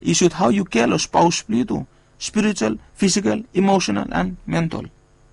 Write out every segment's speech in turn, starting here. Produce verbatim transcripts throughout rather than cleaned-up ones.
Isut how you care lo spouse pli tu. Spiritual, physical, emotional, and mental.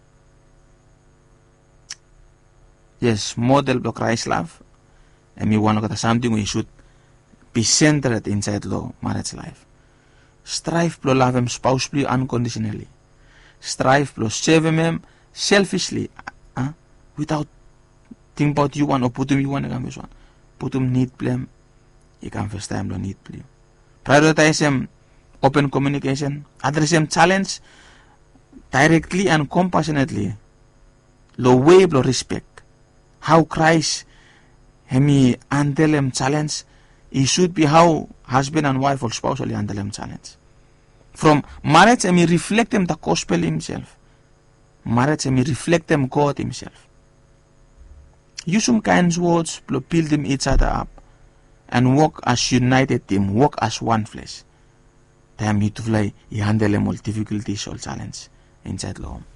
Yes, model of Christ love. And we want to get something we should be centered inside lo marriage life. Strive plo love him spouse pli unconditionally. Strive plo save him selfishly, uh, without think about you one or put him you one again one. Put him need blame. You can first time lo need blame. Prioritize him. Open communication, address them challenge directly and compassionately. Lo way lo respect. How Christ hemi handle them challenge, it should be how husband and wife or spouse will handle them challenge. From marriage, hemi reflect them the gospel himself. Marriage, hemi reflect them God himself. Use some kind words to build them each other up and walk as united team, walk as one flesh. Time you to fly, you handle all difficulties or challenge inside the home.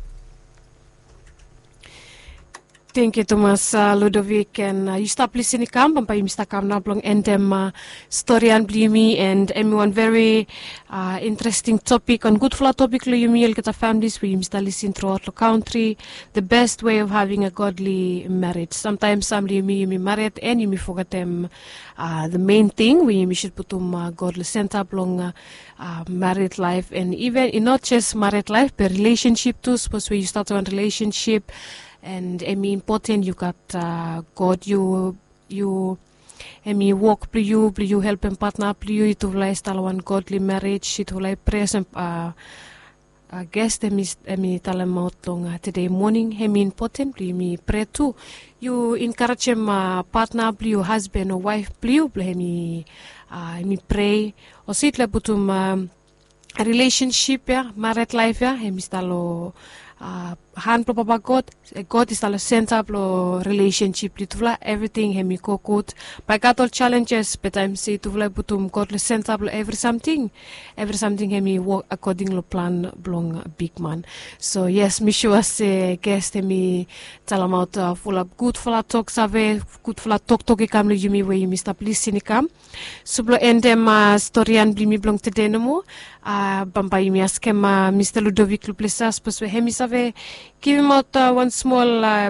Thank you, Thomas uh, Ludovic, and uh, you stop listening kam pampay mista kam na blong endem uh, story and blimi and everyone very uh, interesting topic on good flat topic lo yumi kita families we mista listen throughout the country the best way of having a godly marriage. Sometimes some yumi yumi married and yumi forget them uh, the main thing we yumi should put um uh, godly center blong uh, uh, married life and even in not just married life but relationship too. Suppose when you start one relationship. And I mean, important you got uh, God, you you, I mean, walk for you, for you help and partner for you to lifestyle one godly marriage, to like present. Uh, I guess I mean, I mean, tell them out long uh, today morning. I mean, important, please me pray too. You encourage him uh, partner, for you husband or wife, for you, please me, I mean, pray. Or sit like butum um, a relationship, yeah, married life, yeah, I mean, stalo. Uh, han papa God, God is the center of the relationship. Little everything hemi kokut. By got all challenges, but I'm say to fly butum God the center of every something, every something hemi work according to plan belong big man. So yes, me sure say guest hemi tell them out uh, full of good full of talk save, good full of talk talk ikam le yumi way Mister Please sinikam. Sublo endem uh, story and blimi belong today no more. Uh, Bambai mi askema Mister Ludovic Luplesas, but we hemi save. Give him out uh, one small uh,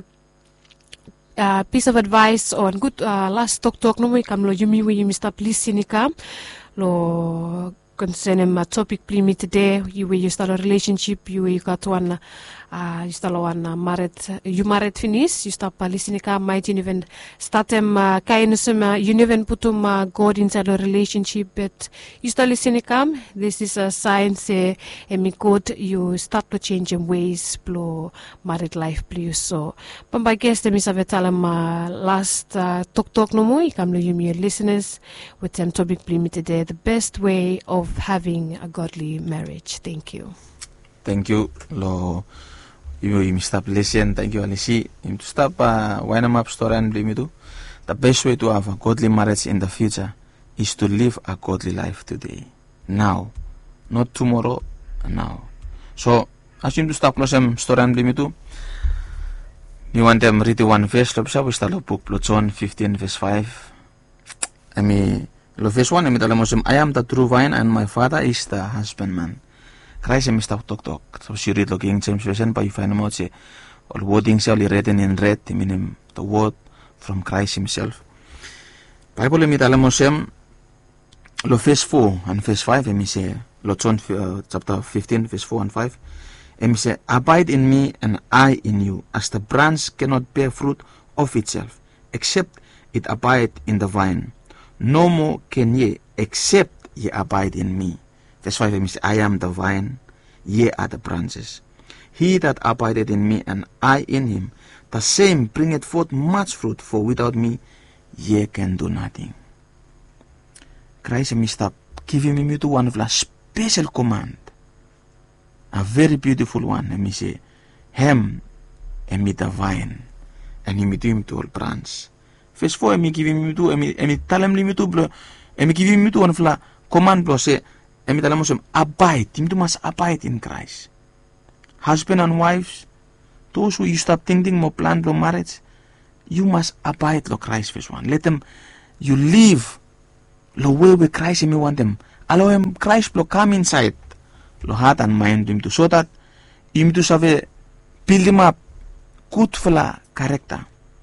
uh, piece of advice on good uh, last talk talk no mo ikam lo yumi we Mister Please sinika lo concerning a topic plimi today you we you start a relationship you you got one uh, you start one uh, married you married finish you start listening ka might you even start them uh, kindness uh, you even put um uh, God inside a relationship but you start listening come this is a sign say emi God you start to change in ways blow married life please so but by guess them is available uh, last uh, talk talk no mo ikam lo you listeners with them topic plimi today the best way of having a godly marriage. Thank you. Thank you, lo. You, you stop listen. Thank you, Alici. You stop. Uh, when I'm up store and blame you. The best way to have a godly marriage in the future is to live a godly life today, now, not tomorrow. Now. So, as you to stop losing store and blame you. You want them read one verse. Lo we start book John fifteen verse five. I mean. Lo verse one, I am the true vine and my father is the husbandman. Christ is the talk talk. So she read the King James Version, but you find out say all wordings are written in red, meaning the word from Christ himself. Bible is the lo verse four and verse five, and say, lo John uh, chapter fifteen, verse four and five, and say, abide in me and I in you, as the branch cannot bear fruit of itself, except it abide in the vine. No more can ye, except ye abide in me. Verse five, it says, I am the vine, ye are the branches. He that abideth in me, and I in him, the same bringeth forth much fruit, for without me ye can do nothing. Christ is giving me to one of the special command, a very beautiful one. Let me say, him and me the vine, and him to him to all branch. Verse four, emi giving me to, emi emi talam me to blo, emi giving me to one fla command blo say, emi talam mosem abide, him to must abide in Christ. Husband and wives, those who you stop thinking more plan blo marriage, you must abide lo Christ. Verse one, let them, you live lo way with Christ. Emi want them Allow him Christ to come inside lo heart and mind him to so that him to have build him up good fla character.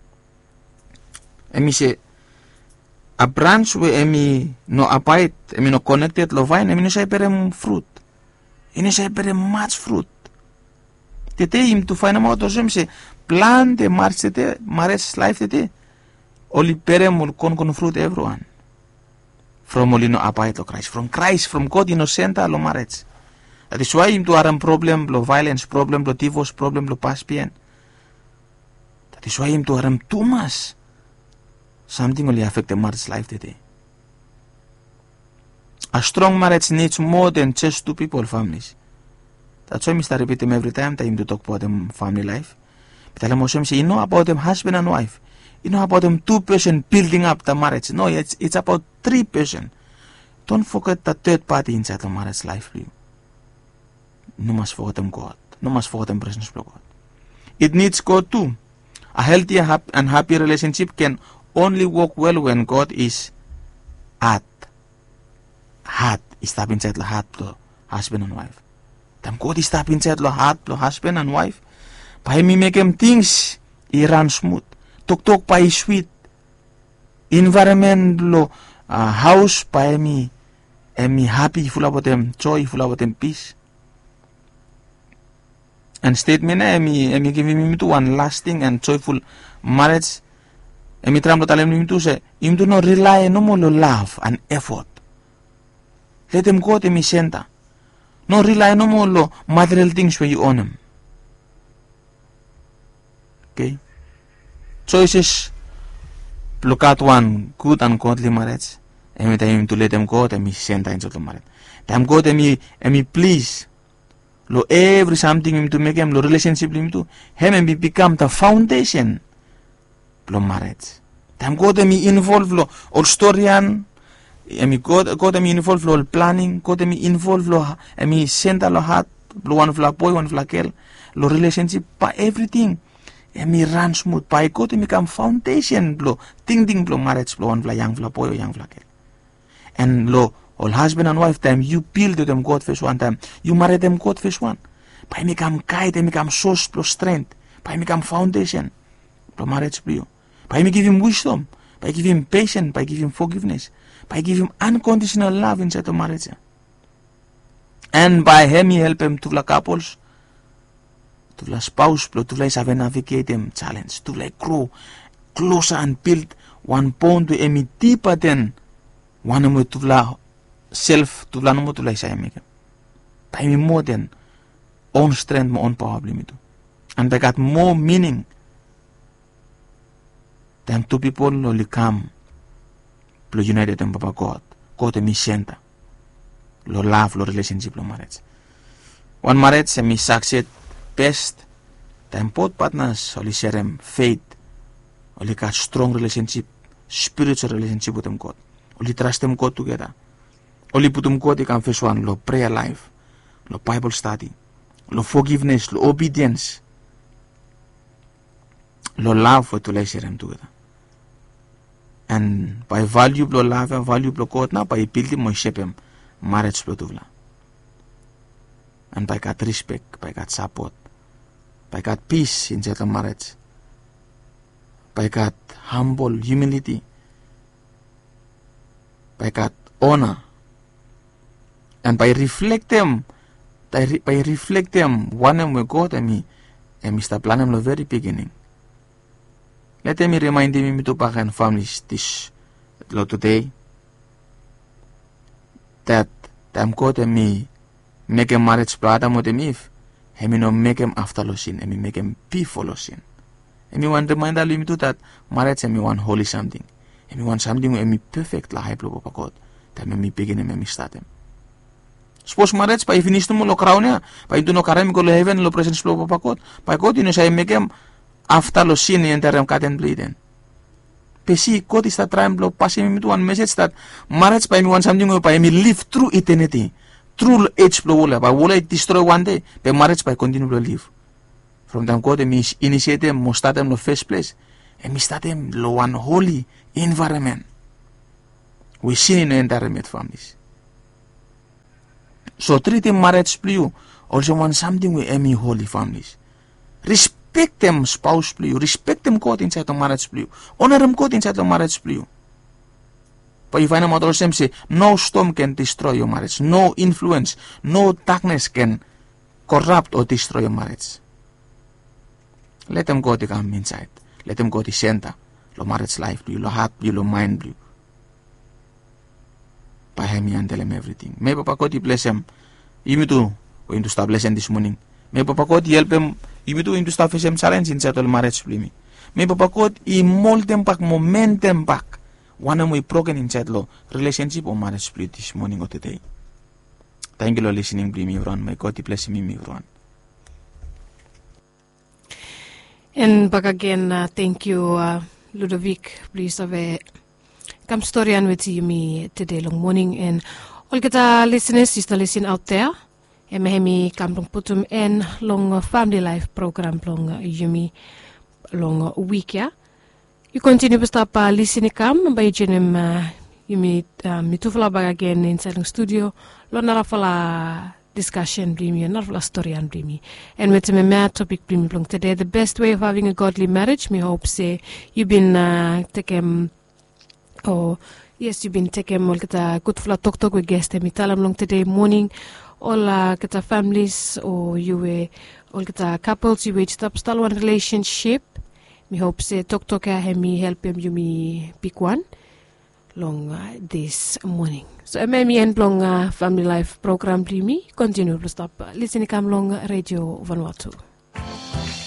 Emi say a branch where emi no abide, emi no connected lo vine, emi no say perem fruit. Ini say perem much fruit. Tete him to find out also say plan the marriage tete marriage life tete only perem will con con fruit everyone. From only no abide lo Christ, from Christ, from God innocent lo marriage. That is why him to aram problem lo violence, problem lo divorce, problem lo past pain. That is why him to aram too much. Something only affect the marriage life today. A strong marriage needs more than just two people, families. That's why Mister repeat him every time time to talk about them family life. But I must say, you know about them husband and wife. You know about them two person building up the marriage. No, it's it's about three person. Don't forget the third party inside the marriage life for you. No must forget them God. No must forget them presence of God. It needs God too. A healthy and happy relationship can only work well when God is at heart, is tap inside the heart of husband and wife. Then God is tap inside the heart of husband and wife. By me make him things, he run smooth. Talk talk by sweet. Environment lo uh, house by me, and me happy, full about them joy, full about them peace. And statement eh, me, me giving me to one lasting and joyful marriage. Emi tram lo talem him to say, him to no rely no more on love and effort. Let him go to me center. No rely no more on material things where you own them. Okay? Choices. Look at one good and godly marriage. Emi tell him to let them go to me center into the marriage. Them go to me, emi please. Lo every something him to make him lo relationship him to him and become the foundation. Lo marriage. Tam go to me involve lo all storyan, emi go go to me involve lo planning, go to me involve lo emi center lo heart, lo one fla boy, one fla girl, lo relationship pa everything. Emi run smooth. Pa go to me come foundation lo ting ting lo marriage lo one fla young fla boy or young fla girl. And lo all husband and wife time you build them God first one time, you marry them God first one. Pa me come guide, me come source plus strength, pa me come foundation. Lo marriage you. By me give him wisdom, by give him patience, by give him forgiveness, by give him unconditional love inside the marriage. And by him he help him to the couples, to the spouse, to the navigate them challenge, to the grow closer and build one bond to him deeper than one more to the self, to the more to the same. By me more than own strength, my own power, and they got more meaning. Them two people only come, lo united them Papa God, God me center, lo love, lo relationship, lo marriage. One marriage me succeed best. Them both partners only share them faith, only got strong relationship, spiritual relationship with them God, only trust them God together, only put them God they can face one, lo prayer life, lo Bible study, lo forgiveness, lo obedience, lo love for to share them together. And by value lo love and value lo God na by building mo shape him marriage lo tuvla. And by God respect, by God support, by God peace inside the marriage, by God humble humility, by God honor, and by reflect them, by, re, by reflect them one and with God and me, and Mister Plan him the very beginning. Let me remind me to back and families this lo today that them God and me make a marriage brother mo them if hemi no make him after lo sin, hemi make him before lo sin. Hemi want remind me to that marriage hemi want holy something, hemi want something hemi perfect la high blow Papa God. That hemi begin him hemi start him. Suppose marriage pa finish mo lo crown ya, pa ito no karam ko lo heaven lo presence blow Papa God. Pa God ino say make him after lo sin in terem katen bleeden. Pesi God is that trying blow passing me to one message that marriage by me want something by me live through eternity. Through age blow wala, but wala it destroy one day, but marriage by continue to live. From them God me initiate them, mo start them no first place, and me start them lo one holy environment. We sin in the environment families. So treating marriage pliu also want something with any holy families. Respect them spouse pliu, respect them God inside the marriage pliu, honor them God inside the marriage pliu. But you find a mother say, no storm can destroy your marriage, no influence, no darkness can corrupt or destroy your marriage. Let them go to come inside. Let them go to center. Lo marriage life, lo heart, lo mind, lo. By him and tell him everything. May Papa God bless him. You me too going to start blessing this morning. May Papa God help him. You me too going to start facing challenge inside all marriage me. May Papa God he mold them back, momentum back. One of my broken inside lo relationship or marriage split this morning or today. Thank you for listening, bring me everyone. May God bless me, everyone. And back again, uh, thank you, uh, Ludovic. Please have a come story and with you me today long morning. And all kita listeners is to listen out there. And may come long putum and long family life program long you me long week ya. You continue to stop uh, listening come by jenem uh, you me uh, me tufla back again inside the studio. Lo nara fala discussion bring me, not a story and bring me. And with my mad topic bring me long today, the best way of having a godly marriage, me hope say you've been uh, taking, oh yes, you've been taking all kita good for talk talk with guests, me tell them long today morning, all uh, kita families or you were all kita couples, you were stop start one relationship, me hope say talk talk uh, me help them you me pick one. Long uh, this morning. So I may me end long uh, family life program me continue to stop uh, listening come long radio Vanuatu.